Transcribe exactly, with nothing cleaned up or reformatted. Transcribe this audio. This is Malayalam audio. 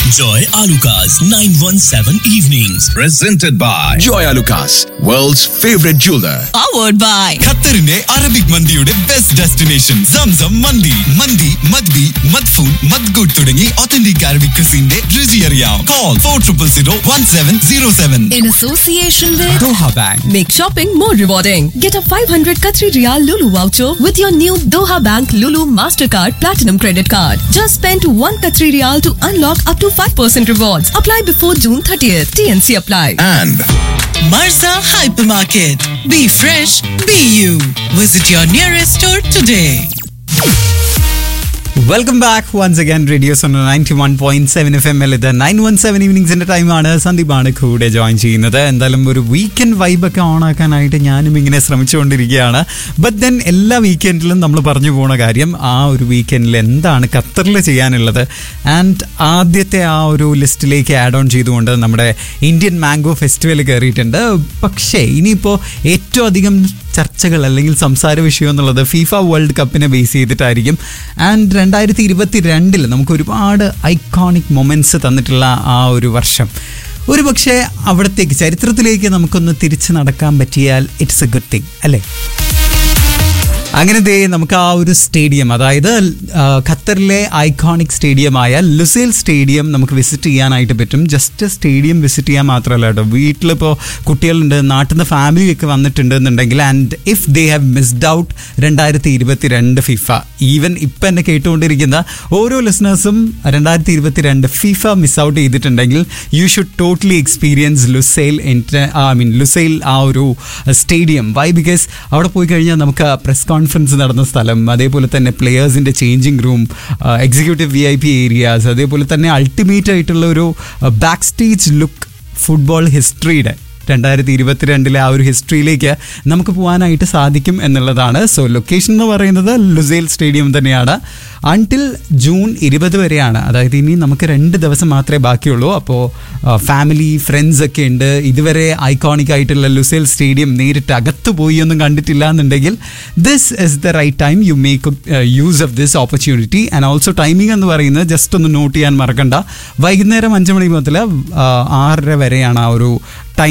Joy Alucas nine one seven Evenings. Presented by Joy Alucas, world's favorite jeweler. Powered by ഖത്തറിന്റെ അറബിക് മന്തിയുടെ ബെസ്റ്റ് ഡെസ്റ്റിനേഷൻ സംസം മന്തി. മന്തി മദ്ബി മദ്ഫൂൻ മദ്ഗൂട്ട് തുടങ്ങി ഒത്തന്റിക് അറബിക് ക്രിസിന്റെ രുചി അറിയാം. Call for triple zero one seven zero seven. in association with Doha Bank. Make shopping more rewarding. Get a five hundred Qatari Riyal Lulu voucher with your new Doha Bank Lulu Mastercard Platinum Credit Card. Just spend one Qatari Riyal to unlock up to five percent rewards. Apply before June thirtieth. T N C apply. And Marza Hypermarket. Be fresh, be you. Visit your nearest store today. Welcome back once again radio Suno ninety one point seven F M L ഇത് നയൻ വൺ സെവൻ ഈവനിങ്സിന്റെ ടൈമാണ്. സന്ദീപാണ് കൂടെ ജോയിൻ ചെയ്യുന്നത്. എന്തായാലും ഒരു വീക്കെൻഡ് വൈബൊക്കെ ഓൺ ആക്കാനായിട്ട് ഞാനും ഇങ്ങനെ ശ്രമിച്ചുകൊണ്ടിരിക്കുകയാണ്. ബട്ട് ദെൻ എല്ലാ വീക്കെൻഡിലും നമ്മൾ പറഞ്ഞു പോണ കാര്യം ആ ഒരു വീക്കെൻഡിൽ എന്താണ് ഖത്തറിൽ ചെയ്യാനുള്ളത്. ആൻഡ് ആദ്യത്തെ ആ ഒരു ലിസ്റ്റിലേക്ക് ആഡ് ഓൺ ചെയ്തുകൊണ്ട് നമ്മുടെ ഇന്ത്യൻ മാംഗോ ഫെസ്റ്റിവൽ കയറിയിട്ടുണ്ട്. പക്ഷേ ഇനിയിപ്പോൾ ഏറ്റവും അധികം ചർച്ചകൾ അല്ലെങ്കിൽ സംസാര വിഷയം എന്നുള്ളത് ഫിഫ വേൾഡ് കപ്പിനെ ബേസ് ചെയ്തിട്ടായിരിക്കും. ആൻഡ് രണ്ടായിരത്തി ഇരുപത്തി രണ്ടിൽ നമുക്ക് ഒരുപാട് ഐക്കോണിക് മൊമെൻറ്റ്സ് തന്നിട്ടുള്ള ആ ഒരു വർഷം. ഒരു പക്ഷേ അവിടത്തേക്ക് ചരിത്രത്തിലേക്ക് നമുക്കൊന്ന് തിരിച്ചു നടക്കാൻ പറ്റിയാൽ ഇറ്റ്സ് എ ഗുഡ് തിങ് അല്ലേ? അങ്ങനെ ദേ നമുക്ക് ആ ഒരു സ്റ്റേഡിയം, അതായത് ഖത്തറിലെ ഐക്കോണിക് സ്റ്റേഡിയമായ ലുസൈൽ സ്റ്റേഡിയം നമുക്ക് വിസിറ്റ് ചെയ്യാനായിട്ട് പറ്റും. ജസ്റ്റ് സ്റ്റേഡിയം വിസിറ്റ് ചെയ്യാൻ മാത്രമല്ല കേട്ടോ, വീട്ടിലിപ്പോൾ കുട്ടികളുണ്ട്, നാട്ടിൽ നിന്ന് ഫാമിലിയൊക്കെ വന്നിട്ടുണ്ട് എന്നുണ്ടെങ്കിൽ and if they have missed out രണ്ടായിരത്തി ഇരുപത്തി രണ്ട് ഫിഫ, ഈവൻ ഇപ്പം എന്നെ കേട്ടുകൊണ്ടിരിക്കുന്ന ഓരോ ലിസണേഴ്സും രണ്ടായിരത്തി ഇരുപത്തി രണ്ട് ഫിഫ മിസ് ഔട്ട് ചെയ്തിട്ടുണ്ടെങ്കിൽ you should totally experience Lusail I mean Lusail ആ ഒരു സ്റ്റേഡിയം. വൈ? ബിക്കോസ് അവിടെ പോയി കഴിഞ്ഞാൽ നമുക്ക് പ്രസ് കോൺഫറൻസ് നടന്ന സ്ഥലം, അതേപോലെ തന്നെ പ്ലെയേഴ്സിൻ്റെ changing room, executive V I P areas, അതേപോലെ തന്നെ അൾട്ടിമേറ്റ് ആയിട്ടുള്ള ഒരു ബാക്ക് സ്റ്റേജ് ലുക്ക് ഫുട്ബോൾ ഹിസ്റ്ററിയുടെ രണ്ടായിരത്തി ഇരുപത്തിരണ്ടിലെ ആ ഒരു ഹിസ്റ്ററിയിലേക്ക് നമുക്ക് പോകാനായിട്ട് സാധിക്കും എന്നുള്ളതാണ്. സോ ലൊക്കേഷൻ എന്ന് പറയുന്നത് ലുസൈൽ സ്റ്റേഡിയം തന്നെയാണ്. അൺടിൽ ജൂൺ ഇരുപത് വരെയാണ്. അതായത് ഇനി നമുക്ക് രണ്ട് ദിവസം മാത്രമേ ബാക്കിയുള്ളൂ. അപ്പോൾ ഫാമിലി ഫ്രണ്ട്സ് ഒക്കെ ഉണ്ട്, ഇതുവരെ ഐക്കോണിക് ആയിട്ടുള്ള ലുസൈൽ സ്റ്റേഡിയം നേരിട്ട് അകത്ത് പോയി ഒന്നും കണ്ടിട്ടില്ല എന്നുണ്ടെങ്കിൽ this is the right time you make use of this opportunity. And also timing എന്ന് പറയുന്നത് ജസ്റ്റ് ഒന്ന് നോട്ട് ചെയ്യാൻ മറക്കണ്ട, വൈകുന്നേരം അഞ്ച് മണി മുതൽ ആറര വരെയാണ് ആ ഒരു ടൈം